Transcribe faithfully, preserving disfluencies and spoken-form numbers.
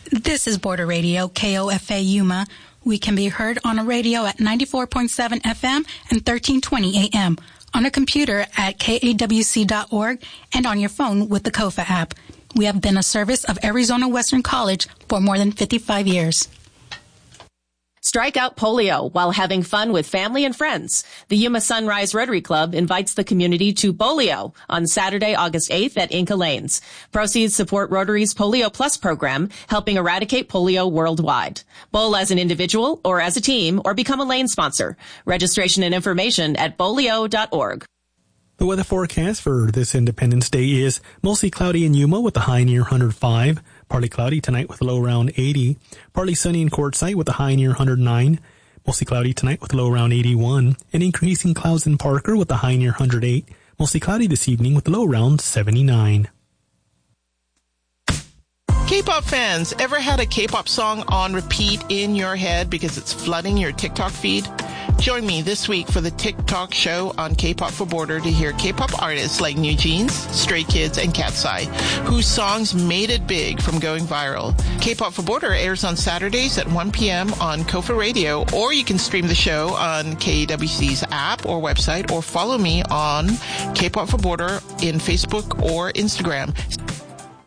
This is Border Radio, K O F A Yuma. We can be heard on a radio at ninety-four point seven F M and thirteen twenty A M, on a computer at K A W C dot org, and on your phone with the KOFA app. We have been a service of Arizona Western College for more than fifty-five years. Strike out polio while having fun with family and friends. The Yuma Sunrise Rotary Club invites the community to Polio on Saturday, August eighth at Inca Lanes. Proceeds support Rotary's Polio Plus program, helping eradicate polio worldwide. Bowl as an individual or as a team or become a lane sponsor. Registration and information at bolio dot org. The weather forecast for this Independence Day is mostly cloudy in Yuma with a high near one hundred five. Partly cloudy tonight with a low around eighty. Partly sunny in Quartzsite with a high near one hundred nine. Mostly cloudy tonight with a low around eighty-one. And increasing clouds in Parker with a high near one hundred eight. Mostly cloudy this evening with a low around seventy-nine. K-pop fans, ever had a K-pop song on repeat in your head because it's flooding your TikTok feed? Join me this week for the TikTok show on K-pop for Border to hear K-pop artists like New Jeans, Stray Kids, and Cat's Eye, whose songs made it big from going viral. K-pop for Border airs on Saturdays at one p.m. on KOFA Radio, or you can stream the show on K A W C's app or website, or follow me on K-pop for Border in Facebook or Instagram.